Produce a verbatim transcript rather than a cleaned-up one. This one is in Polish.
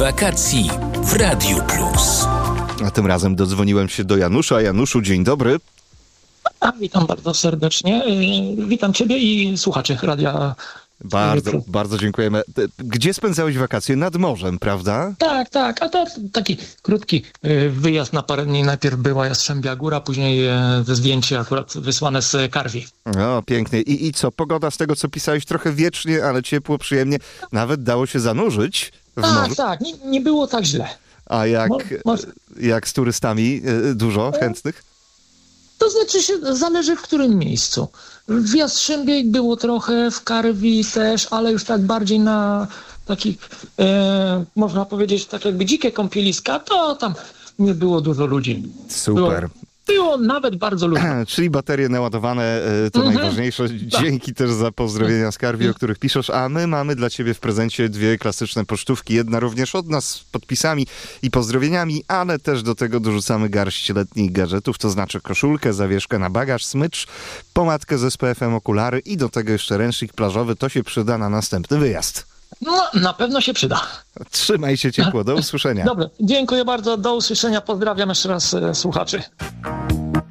wakacji w Radiu Plus. A tym razem dodzwoniłem się do Janusza. Januszu, dzień dobry. A, witam bardzo serdecznie. Yy, witam Ciebie i słuchaczy Radia. Bardzo, bardzo dziękujemy. Gdzie spędzałeś wakacje? Nad morzem, prawda? Tak, tak. A to taki krótki yy, wyjazd na parę dni. Najpierw była Jastrzębia Góra, później yy, zdjęcie akurat wysłane z Karwi. O, pięknie. I, I co? Pogoda z tego, co pisałeś, trochę wiecznie, ale ciepło, przyjemnie. Nawet dało się zanurzyć w Tak, morzu. tak. Nie, nie było tak źle. A jak, Mo- może- jak z turystami? Yy, Dużo chętnych? To znaczy się, zależy w którym miejscu. W Jastrzębiej było trochę, w Karwi też, ale już tak bardziej na takich, e, można powiedzieć, tak jakby dzikie kąpieliska, to tam nie było dużo ludzi. Super. Było, było nawet bardzo ludno. Czyli baterie naładowane, e, to Mhm. najważniejsze. Dzięki też za pozdrowienia z Karwi, o których piszesz. A my mamy dla ciebie w prezencie dwie klasyczne pocztówki. Jedna również od nas z podpisami i pozdrowieniami, ale też do tego dorzucamy garść letnich gadżetów, to znaczy koszulkę, zawieszkę na bagaż, smycz, pomadkę z S P F em, okulary i do tego jeszcze ręcznik plażowy. To się przyda na następny wyjazd. No, na pewno się przyda. Trzymaj się ciepło. Do usłyszenia. Dobra, dziękuję bardzo, do usłyszenia, pozdrawiam jeszcze raz e, słuchaczy.